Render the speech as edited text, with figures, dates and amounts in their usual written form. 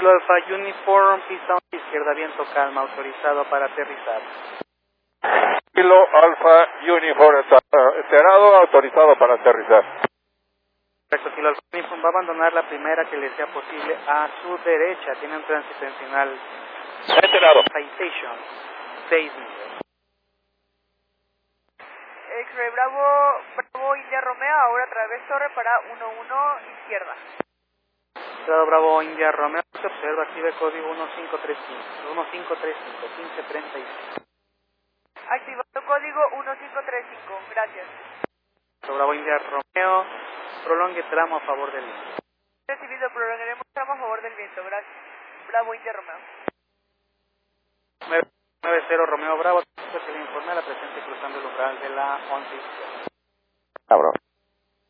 Kilo Alpha Uniform, pista izquierda, viento calma, autorizado para aterrizar. Kilo Alpha Uniform, enterado, autorizado para aterrizar. Correcto, Kilo Alpha Uniform va a abandonar la primera que le sea posible a su derecha. Tiene un tránsito en final. Enterado. Citation, 6 millas. X-Ray Bravo India Romeo, ahora través torre para 11 izquierda. Bravo India Romeo, se observa, active código 1535, 1535. Activando código 1535, gracias. Bravo India Romeo, prolongue tramo a favor del viento. Recibido, prolongaremos tramo a favor del viento, gracias. Bravo India Romeo. 90 Romeo Bravo, se le informa la presencia cruzando el umbral de la 11 izquierda. Cabrón.